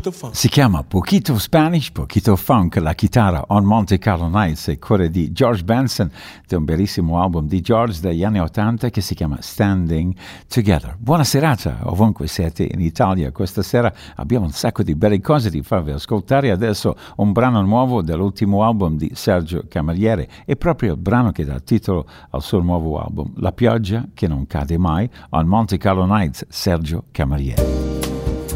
Poquito Funk. Si chiama Poquito Spanish, Poquito Funk, la chitarra On Monte Carlo Nights e cuore di George Benson, di un bellissimo album di George degli anni '80 che si chiama Standing Together. Buona serata ovunque siete in Italia. Questa sera abbiamo un sacco di belle cose di farvi ascoltare. Adesso un brano nuovo dell'ultimo album di Sergio Camilleri, è proprio il brano che dà titolo al suo nuovo album, La pioggia che non cade mai, On Monte Carlo Nights, Sergio Camilleri.